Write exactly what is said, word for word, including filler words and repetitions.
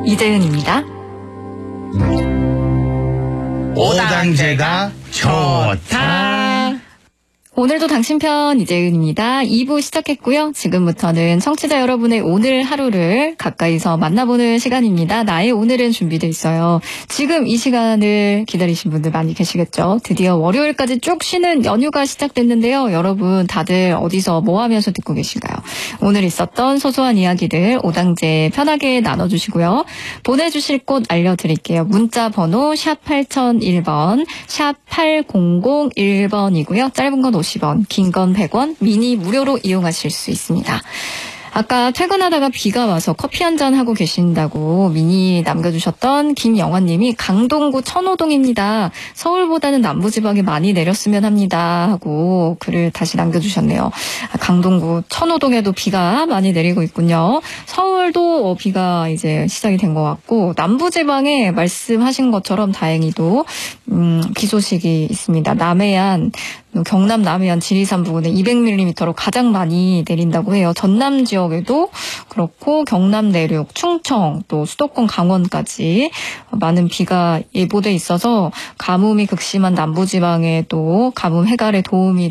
이재은입니다. 오당제가 좋다. 오늘도 당신 편 이재은입니다. 이 부 시작했고요. 지금부터는 청취자 여러분의 오늘 하루를 가까이서 만나보는 시간입니다. 나의 오늘은 준비돼 있어요. 지금 이 시간을 기다리신 분들 많이 계시겠죠. 드디어 월요일까지 쭉 쉬는 연휴가 시작됐는데요. 여러분 다들 어디서 뭐 하면서 듣고 계신가요? 오늘 있었던 소소한 이야기들 오당제 편하게 나눠주시고요. 보내주실 곳 알려드릴게요. 문자 번호 샵 팔공공일 번, 샵 팔공공일 번이고요. 짧은 건 오십 원, 긴 건 백 원, 미니 무료로 이용하실 수 있습니다. 아까 퇴근하다가 비가 와서 커피 한잔 하고 계신다고 미니 남겨주셨던 김영환님이 강동구 천호동입니다. 서울보다는 남부지방에 많이 내렸으면 합니다 하고 글을 다시 남겨주셨네요. 강동구 천호동에도 비가 많이 내리고 있군요. 서울도 비가 이제 시작이 된 것 같고 남부지방에 말씀하신 것처럼 다행히도 음, 비 소식이 있습니다. 남해안 경남 남해안 지리산 부근에 이백 밀리미터로 가장 많이 내린다고 해요. 전남 지역에도 그렇고 경남 내륙, 충청, 또 수도권 강원까지 많은 비가 예보돼 있어서 가뭄이 극심한 남부지방에 또 가뭄 해갈에 도움이